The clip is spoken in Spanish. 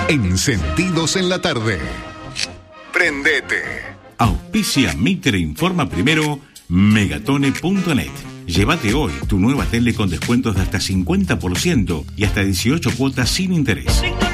Encendidos en la tarde. Prendete. Auspicia Mitre Informa Primero, Megatone.net. Llévate hoy tu nueva tele con descuentos de hasta 50% y hasta 18 cuotas sin interés.